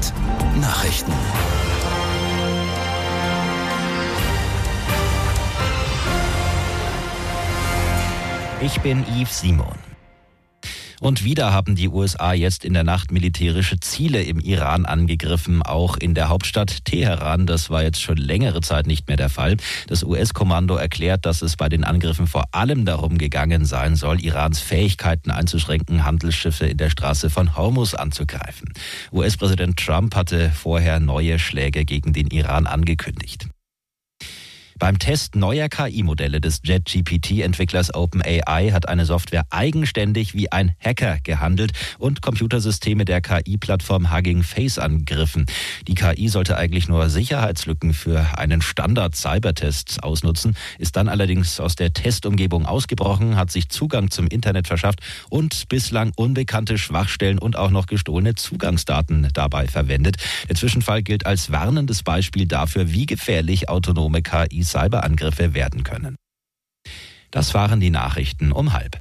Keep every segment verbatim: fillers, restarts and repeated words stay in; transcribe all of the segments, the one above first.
acht Nachrichten. Ich bin Yves Simon. Und wieder haben die U S A jetzt in der Nacht militärische Ziele im Iran angegriffen, auch in der Hauptstadt Teheran. Das war jetzt schon längere Zeit nicht mehr der Fall. Das U S-Kommando erklärt, dass es bei den Angriffen vor allem darum gegangen sein soll, Irans Fähigkeiten einzuschränken, Handelsschiffe in der Straße von Hormuz anzugreifen. U S-Präsident Trump hatte vorher neue Schläge gegen den Iran angekündigt. Beim Test neuer K I-Modelle des Jet-G P T-Entwicklers OpenAI hat eine Software eigenständig wie ein Hacker gehandelt und Computersysteme der K I-Plattform Hugging Face angegriffen. Die K I sollte eigentlich nur Sicherheitslücken für einen Standard-Cybertest ausnutzen, ist dann allerdings aus der Testumgebung ausgebrochen, hat sich Zugang zum Internet verschafft und bislang unbekannte Schwachstellen und auch noch gestohlene Zugangsdaten dabei verwendet. Der Zwischenfall gilt als warnendes Beispiel dafür, wie gefährlich autonome K I Cyberangriffe werden können. Das waren die Nachrichten um halb.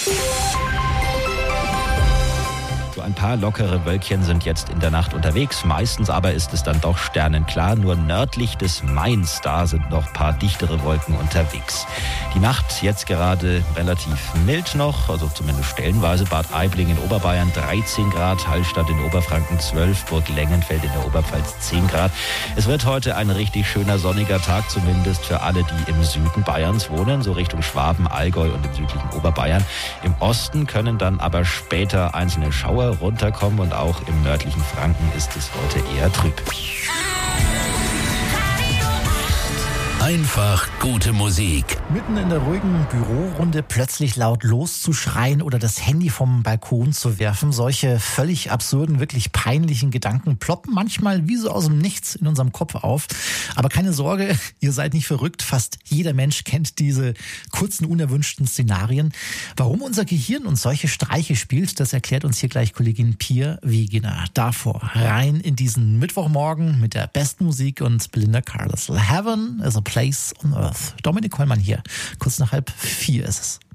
So ein paar lockere Wölkchen sind jetzt in der Nacht unterwegs. Meistens aber ist es dann doch sternenklar. Nur nördlich des Mains, da sind noch ein paar dichtere Wolken unterwegs. Die Nacht jetzt gerade relativ mild noch, also zumindest stellenweise. Bad Aibling in Oberbayern dreizehn Grad, Hallstatt in Oberfranken zwölf, Burg Lengenfeld in der Oberpfalz zehn Grad. Es wird heute ein richtig schöner sonniger Tag, zumindest für alle, die im Süden Bayerns wohnen, so Richtung Schwaben, Allgäu und im südlichen Oberbayern. Im Osten können dann aber später einzelne Schauer runterkommen und auch im nördlichen Franken ist es heute eher trüb. Einfach gute Musik. Mitten in der ruhigen Bürorunde plötzlich laut loszuschreien oder das Handy vom Balkon zu werfen. Solche völlig absurden, wirklich peinlichen Gedanken ploppen manchmal wie so aus dem Nichts in unserem Kopf auf. Aber keine Sorge, ihr seid nicht verrückt. Fast jeder Mensch kennt diese kurzen, unerwünschten Szenarien. Warum unser Gehirn uns solche Streiche spielt, das erklärt uns hier gleich Kollegin Pia Wegener. Davor rein in diesen Mittwochmorgen mit der besten Musik und Belinda Carlisle. Heaven is a Place on Earth. Dominik Hollmann hier. Kurz nach halb vier ist es.